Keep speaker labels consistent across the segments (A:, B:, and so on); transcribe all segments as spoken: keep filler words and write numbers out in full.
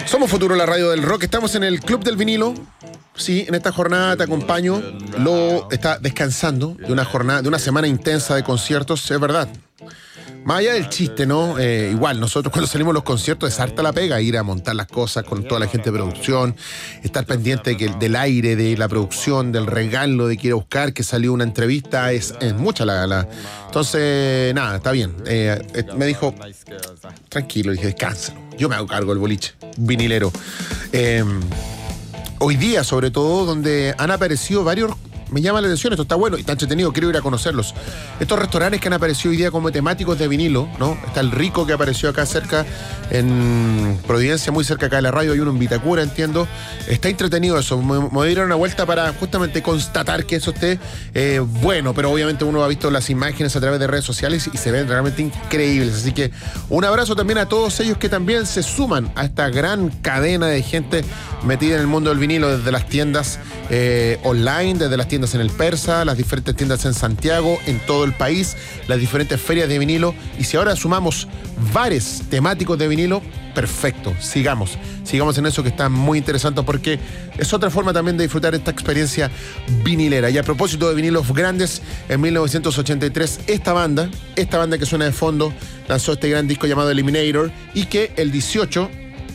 A: Somos Futuro, la radio del rock. Estamos en el Club del Vinilo. Sí, en esta jornada te acompaño. Lo está descansando de una jornada, de una semana intensa de conciertos, es verdad. Más allá del chiste, ¿no? Eh, igual, nosotros cuando salimos a los conciertos es harta la pega, ir a montar las cosas con toda la gente de producción, estar pendiente de que, del aire, de la producción, del regalo, de que ir a buscar, que salió una entrevista, es, es mucha la... la... Entonces, nada, está bien. Eh, eh, me dijo, tranquilo, dije, descánsalo. Yo me hago cargo del boliche, vinilero. Eh, hoy día, sobre todo, donde han aparecido varios... Me llama la atención, esto está bueno y está entretenido, quiero ir a conocerlos. Estos restaurantes que han aparecido hoy día como temáticos de vinilo, ¿no? Está el Rico que apareció acá cerca, en Providencia, muy cerca acá de la radio, hay uno en Vitacura, entiendo. Está entretenido eso, me, me voy a dar una vuelta para justamente constatar que eso esté eh, bueno, pero obviamente uno ha visto las imágenes a través de redes sociales y se ven realmente increíbles. Así que un abrazo también a todos ellos que también se suman a esta gran cadena de gente metida en el mundo del vinilo, desde las tiendas eh, online, desde las tiendas en el Persa, las diferentes tiendas en Santiago, en todo el país, las diferentes ferias de vinilo. Y si ahora sumamos bares temáticos de vinilo, perfecto, sigamos, sigamos en eso que está muy interesante porque es otra forma también de disfrutar esta experiencia vinilera. Y a propósito de vinilos grandes, en mil novecientos ochenta y tres esta banda, esta banda que suena de fondo, lanzó este gran disco llamado Eliminator y que el dieciocho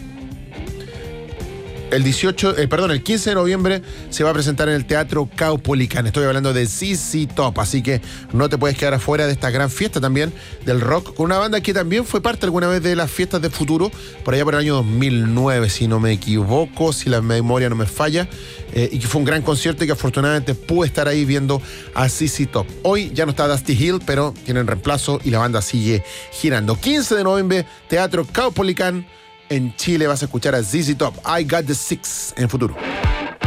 A: El dieciocho, eh, perdón, el quince de noviembre se va a presentar en el Teatro Caupolicán. Estoy hablando de Z Z Top, así que no te puedes quedar afuera de esta gran fiesta también del rock, con una banda que también fue parte alguna vez de las fiestas de Futuro, por allá por el año dos mil nueve, si no me equivoco, si la memoria no me falla, eh, y que fue un gran concierto y que afortunadamente pude estar ahí viendo a Z Z Top. Hoy ya no está Dusty Hill, pero tienen reemplazo y la banda sigue girando. quince de noviembre, Teatro Caupolicán. En Chile vas a escuchar a Z Z Top, I Got the Six, en Futuro.